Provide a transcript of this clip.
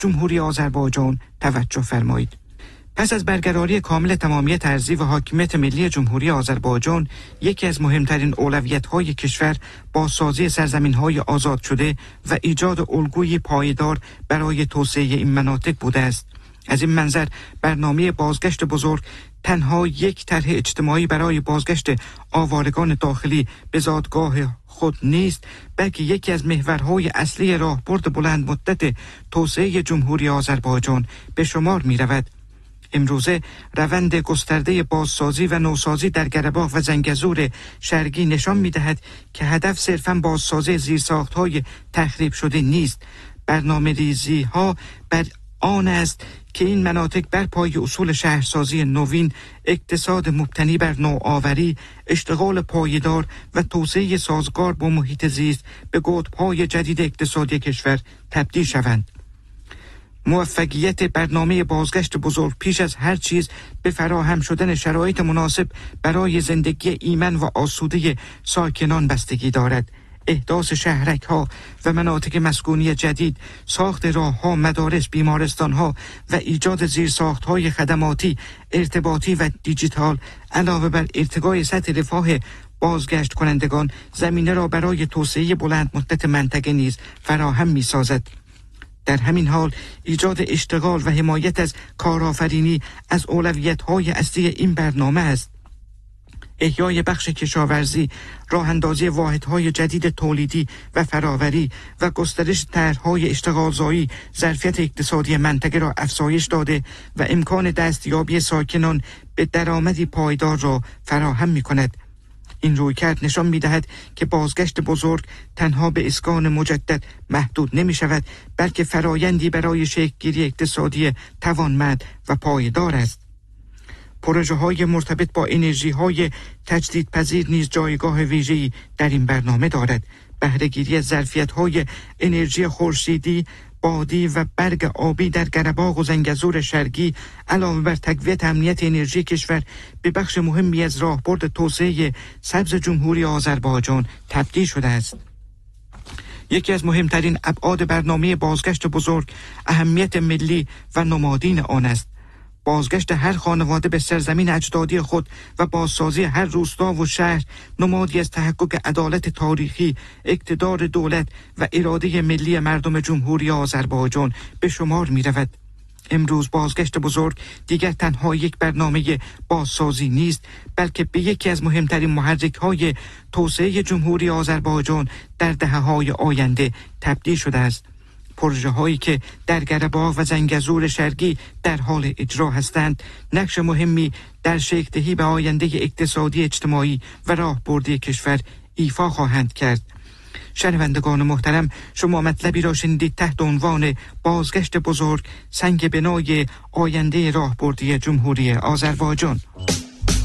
جمهوری آذربایجان توجه فرمایید. پس از برقراری کامل تمامیت ارضی و حاکمیت ملی جمهوری آذربایجان، یکی از مهمترین اولویت‌های کشور بازسازی سرزمین‌های آزاد شده و ایجاد الگوی پایدار برای توسعه این مناطق بوده است. از این منظر برنامه بازگشت بزرگ تنها یک طرح اجتماعی برای بازگشت آوارگان داخلی به زادگاه خود نیست، بلکه یکی از محورهای اصلی راهبرد بلند مدت توسعه جمهوری آذربایجان به شمار می رود. امروزه روند گسترده بازسازی و نوسازی در قره‌باغ و زنگزور شرقی نشان می دهد که هدف صرفاً بازسازی زیرساخت‌های تخریب شده نیست. برنامه‌ریزی ها بر آن است که این مناطق بر پای اصول شهرسازی نوین، اقتصاد مبتنی بر نوآوری، اشتغال پایدار و توسعه سازگار با محیط زیست به گودپای جدید اقتصادی کشور تبدیل شوند. موفقیت برنامه بازگشت بزرگ پیش از هر چیز به فراهم شدن شرایط مناسب برای زندگی ایمن و آسوده ساکنان بستگی دارد. احداث شهرک‌ها و مناطق مسکونی جدید، ساخت راه‌ها، مدارس، بیمارستان‌ها و ایجاد زیرساخت‌های خدماتی، ارتباطی و دیجیتال علاوه بر ارتقای سطح رفاه بازگشت کنندگان زمینه را برای توسعه بلند مدت منطقه نیز فراهم می‌سازد. در همین حال ایجاد اشتغال و حمایت از کارآفرینی از اولویت‌های اصلی این برنامه است. احیای بخش کشاورزی، راه اندازی واحدهای جدید تولیدی و فراوری و گسترش طرح‌های اشتغالزایی ظرفیت اقتصادی منطقه را افزایش داده و امکان دستیابی ساکنان به درآمدی پایدار را فراهم می‌کند. این رویکرد نشان می‌دهد که بازگشت بزرگ تنها به اسکان مجدد محدود نمی‌شود، بلکه فرایندی برای شکل‌گیری اقتصادی توانمند و پایدار است. پروژه‌های مرتبط با انرژی‌های تجدیدپذیر نیز جایگاه ویژه‌ای در این برنامه دارد. بهره‌گیری از ظرفیت‌های انرژی خورشیدی، بادی و برق آبی در قره‌باغ و زنگزور شرقی علاوه بر تقویت امنیت انرژی کشور به بخش مهمی از راهبرد توسعه سبز جمهوری آذربایجان تبدیل شده است. یکی از مهمترین ابعاد برنامه بازگشت بزرگ اهمیت ملی و نمادین آن است. بازگشت هر خانواده به سرزمین اجدادی خود و بازسازی هر روستا و شهر نمادی از تحقق عدالت تاریخی، اقتدار دولت و اراده ملی مردم جمهوری آذربایجان به شمار می رود. امروز بازگشت بزرگ دیگر تنها یک برنامه بازسازی نیست، بلکه به یکی از مهمترین محرک‌های توسعه جمهوری آذربایجان در دهه‌های آینده تبدیل شده است. پروژه هایی که در قره‌باغ و زنگزور شرقی در حال اجرا هستند، نقش مهمی در شکل دهی به آینده اقتصادی، اجتماعی و راهبردی کشور ایفا خواهند کرد. شنوندگان محترم، شما مطلبی را شنیدید تحت عنوان بازگشت بزرگ، سنگ بنای آینده راهبردی جمهوری آذربایجان.